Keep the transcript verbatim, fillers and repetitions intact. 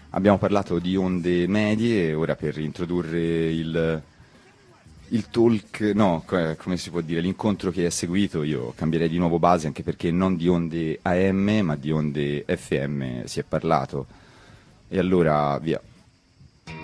Abbiamo parlato di onde medie, ora per introdurre il, il talk, no, co- come si può dire, l'incontro che è seguito, io cambierei di nuovo base, anche perché non di onde A M, ma di onde F M si è parlato. E allora via.